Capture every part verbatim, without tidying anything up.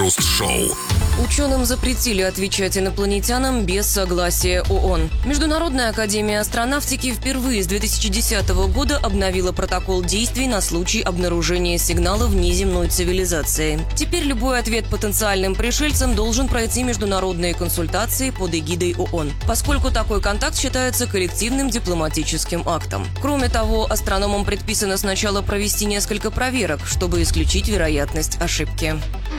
Крем-хруст-шоу. Ученым запретили отвечать инопланетянам без согласия ООН. Международная академия астронавтики впервые с две тысячи десятого года обновила протокол действий на случай обнаружения сигнала внеземной цивилизации. Теперь любой ответ потенциальным пришельцам должен пройти международные консультации под эгидой ООН, поскольку такой контакт считается коллективным дипломатическим актом. Кроме того, астрономам предписано сначала провести несколько проверок, чтобы исключить вероятность ошибки.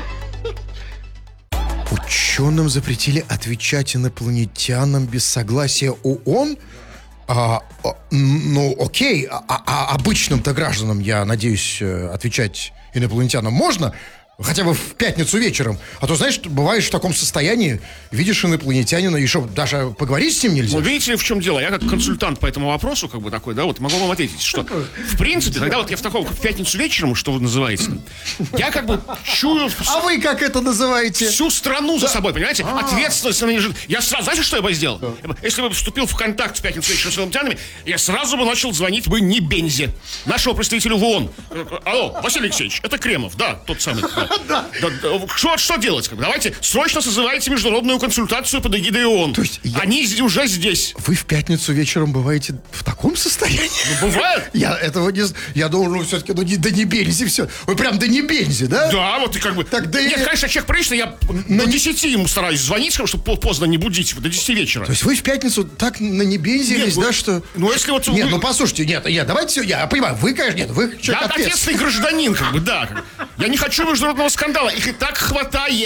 Ученым запретили отвечать инопланетянам без согласия ООН? А, а, ну, окей, а, а обычным-то гражданам, я надеюсь, отвечать инопланетянам можно? Хотя бы в пятницу вечером. А то, знаешь, бываешь в таком состоянии, видишь инопланетянина, и что, даже поговорить с ним нельзя? Ну, видите ли, в чем дело? Я как консультант по этому вопросу, как бы такой, да, вот могу вам ответить, что, в принципе, когда вот я в таком, в пятницу вечером, что вы называете, я как бы чую... А вы как это называете? Всю страну за собой, понимаете? Ответственность на меня лежит. Я сразу, знаете, что я бы сделал? Если бы вступил в контакт в пятницу вечером с инопланетянами, я сразу бы начал звонить бы не Бензе, нашего представителя в ООН. Алло, Василий Алексеевич, это Кремов, да, тот самый. Да. Да, да, что, что делать? Давайте срочно созывайте международную консультацию под эгидой ООН. То есть я... Они уже здесь. Вы в пятницу вечером бываете в таком состоянии? Ну, бывает. Я этого не... Я думал, ну, все-таки, ну, не, да не Бензи все. Вы прям да не Бензи, да? Да, вот и как бы... Так, да Нет, и... конечно, человек приличный, я на до десяти ему стараюсь звонить, чтобы поздно не будить его, до десяти вечера. То есть вы в пятницу так на не бензились, вы... да, что... Ну, если вот... Нет, вы... ну, послушайте, нет, нет, давайте все, я понимаю, вы, конечно, нет, вы человек Я ответственный. ответственный гражданин, как бы, да. Как бы. Я не хочу международного скандала, их и так хватает.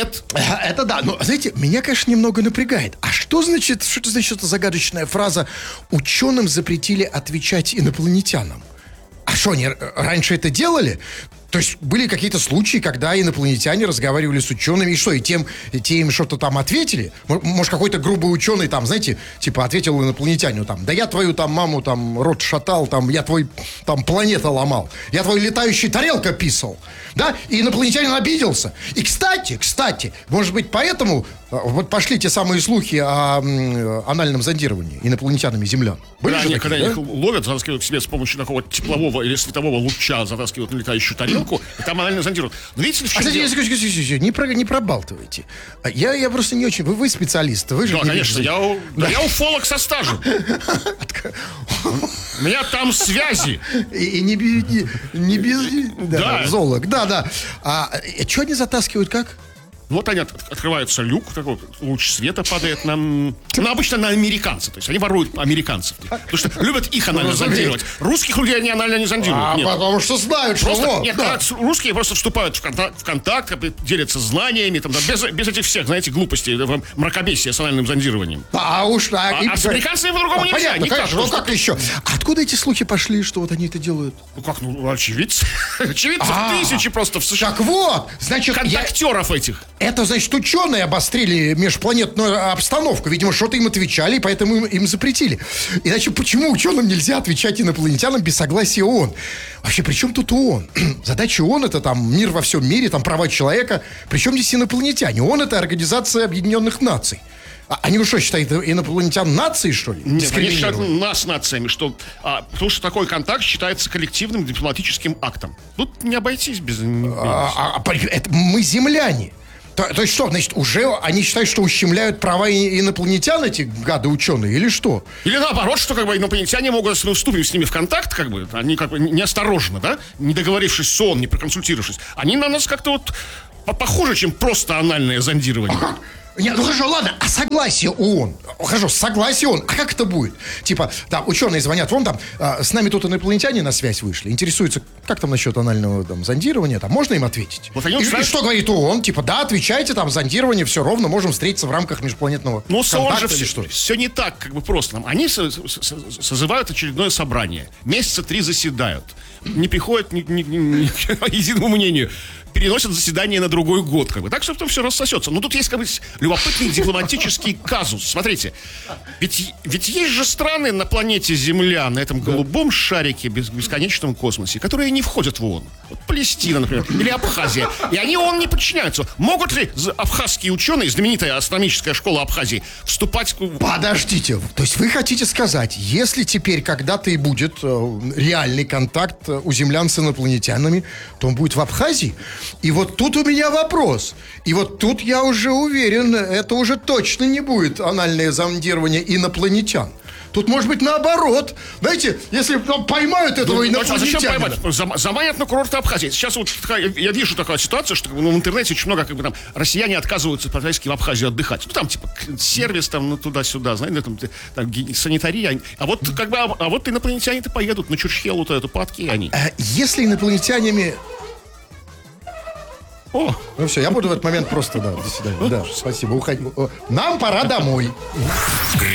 Это да, но, знаете, меня, конечно, немного напрягает. А что значит, что это значит эта загадочная фраза «ученым запретили отвечать инопланетянам»? А что, они раньше это делали? То есть были какие-то случаи, когда инопланетяне разговаривали с учеными, и что, и тем, и те им что-то там ответили? Может, какой-то грубый ученый там, знаете, типа ответил инопланетянину там: да я твою там маму там рот шатал, там, я твой там планета ломал, я твой летающий тарелка писал, да? И инопланетянин обиделся. И, кстати, кстати, может быть, поэтому вот пошли те самые слухи о м, анальном зондировании инопланетянами землян. Были да, же они, такие, когда да? их ловят, затаскивают к себе с помощью такого теплового или светового луча, затаскивают на летающую тарелку, и там анально зондируют. Но видите ли, в чем а, дело? Кстати, не, про, не пробалтывайте. Я, я просто не очень... Вы, вы специалист, вы же... Да, не конечно, видите. я, да. я уфолог со стажем. У меня там связи. И, и не, не, не без... Да, Да. зоолог, да, да. А что они затаскивают, как? Вот они, от, открывается люк, такой луч света падает на, ну, обычно на американцев. То есть они воруют американцев. Потому что любят их анально зондировать. Русских людей они анально не зондируют. А, нет. потому что знают, что Просто, вот, нет, да. русские просто вступают в контакт, в контакт как бы делятся знаниями, там, да, без, без этих всех, знаете, глупостей, да, мракобесия с анальным зондированием. А уж так. А, и... а с американцами по-другому а, нельзя. Понятно, никак. конечно, ну как еще? Откуда эти слухи пошли, что вот они это делают? Ну как, ну, очевидцы. Очевидцев А, тысячи просто в США. Так вот, значит... Контактеров я... этих. Это, значит, ученые обострили межпланетную обстановку. Видимо, что-то им отвечали, и поэтому им, им запретили. Иначе почему ученым нельзя отвечать инопланетянам без согласия ООН? Вообще, при чем тут ООН? Задача ООН — это там мир во всем мире, там права человека. Причем здесь инопланетяне? ООН — это Организация Объединенных Наций. А они вы что, считаете инопланетян нацией, что ли? Нет, они считают нас нациями, что, а, потому что такой контакт считается коллективным дипломатическим актом. Тут не обойтись без... А, а, это мы земляне. То, то есть что, значит, уже они считают, что ущемляют права инопланетян, эти гады-ученые, или что? Или наоборот, что как бы инопланетяне могут, если мы вступим с ними в контакт, как бы, они как бы неосторожно, да, не договорившись с ООН, не проконсультировавшись, они на нас как-то вот похуже, чем просто анальное зондирование. Нет, ну хорошо, ладно, а согласие ООН? Хорошо, согласие ООН, а как это будет? Типа, там, ученые звонят, вон там, а, с нами тут инопланетяне на связь вышли, интересуются, как там насчет анального там зондирования, там, можно им ответить? Вот они и, устраивают... и что говорит ООН? Типа, да, отвечайте, там, зондирование, все ровно, можем встретиться в рамках межпланетного Ну, с ООН же или все, что? все не так, как бы просто. Они со- со- созывают очередное собрание, месяца три заседают, не приходят ни, ни- ни- ни к единому мнению, переносят заседание на другой год, как бы. Так что там все рассосется. Но тут есть как бы любопытный дипломатический казус. Смотрите, ведь, ведь есть же страны на планете Земля, на этом голубом шарике без, бесконечном космосе, которые не входят в ООН. Вот Палестина, например, или Абхазия. И они ООН не подчиняются. Могут ли абхазские ученые, знаменитая астрономическая школа Абхазии, вступать... Подождите, то есть вы хотите сказать, если теперь когда-то и будет э, реальный контакт э, у землян с инопланетянами, то он будет в Абхазии? И вот тут у меня вопрос. И вот тут я уже уверен, это уже точно не будет анальное зондирование инопланетян. Тут, может быть, наоборот. Знаете, если ну, поймают этого Ну, инопланетянина... а зачем поймать? Зам- Заманят на курорты Абхазии. Сейчас вот такая, я вижу такую ситуацию, что ну, в интернете очень много, как бы там, россияне отказываются практически в Абхазию отдыхать. Ну, там, типа, сервис, там, ну, туда-сюда, знаете, там, там ги- санитария. А вот, как бы, а, а вот инопланетяне-то поедут на Чурчхелу-то, эту, падки они. А если инопланетянами... О, Ну все, я буду в этот момент просто, да, до свидания. Да, спасибо, уходи. Нам пора домой.